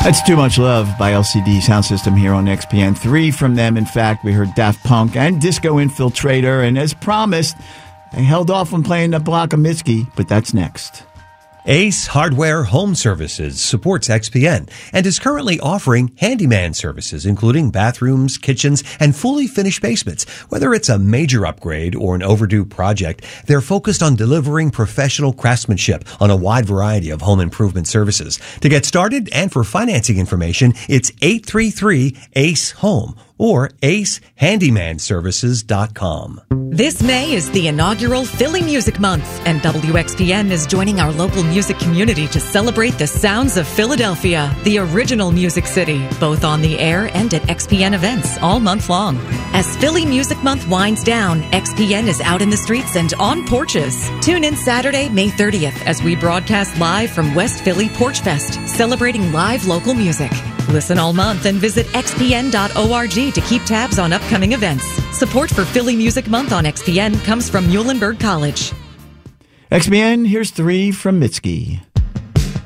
That's Too Much Love by LCD Sound System here on XPN. 3 from them, in fact. We heard Daft Punk and Disco Infiltrator. And as promised, they held off on playing the block of Mitski, but that's next. Ace Hardware Home Services supports XPN and is currently offering handyman services, including bathrooms, kitchens, and fully finished basements. Whether it's a major upgrade or an overdue project, they're focused on delivering professional craftsmanship on a wide variety of home improvement services. To get started and for financing information, it's 833-ACE-HOME or acehandymanservices.com. This May is the inaugural Philly Music Month, and WXPN is joining our local music community to celebrate the sounds of Philadelphia, the original music city, both on the air and at XPN events all month long. As Philly Music Month winds down, XPN is out in the streets and on porches. Tune in Saturday, May 30th, as we broadcast live from West Philly Porch Fest, celebrating live local music. Listen all month and visit xpn.org to keep tabs on upcoming events. Support for Philly Music Month on XPN comes from Muhlenberg College. XPN, here's 3 from Mitski.